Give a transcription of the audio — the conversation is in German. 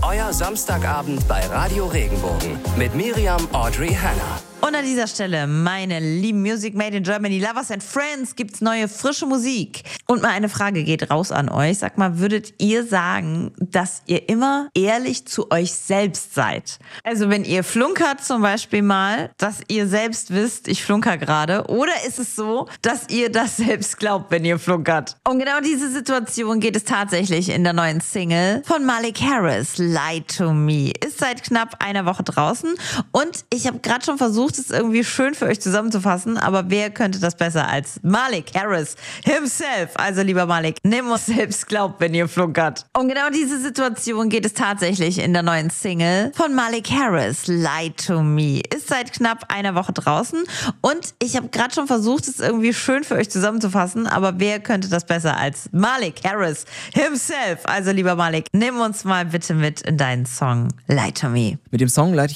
Euer Samstagabend bei Radio Regenbogen mit Miriam Audrey Hanna. Und an dieser Stelle, meine lieben Music Made in Germany Lovers and Friends, gibt's neue, frische Musik. Und mal eine Frage geht raus an euch. Sag mal, würdet ihr sagen, dass ihr immer ehrlich zu euch selbst seid? Also wenn ihr flunkert zum Beispiel mal, dass ihr selbst wisst, ich flunker gerade. Oder ist es so, dass ihr das selbst glaubt, wenn ihr flunkert? Um genau diese Situation geht es tatsächlich in der neuen Single von Malik Harris, Lie to Me. Ist seit knapp einer Woche draußen. Und ich habe gerade schon versucht, es irgendwie schön für euch zusammenzufassen, aber wer könnte das besser als Malik Harris himself? Also lieber Malik, nimm uns selbst glaubt, wenn ihr flunkert. Um genau diese Situation geht es tatsächlich in der neuen Single von Malik Harris, Lie to Me. Ist seit knapp einer Woche draußen und ich habe gerade schon versucht, es irgendwie schön für euch zusammenzufassen, aber wer könnte das besser als Malik Harris himself? Also lieber Malik, nimm uns mal bitte mit in deinen Song Lie to Me. Mit dem Song leite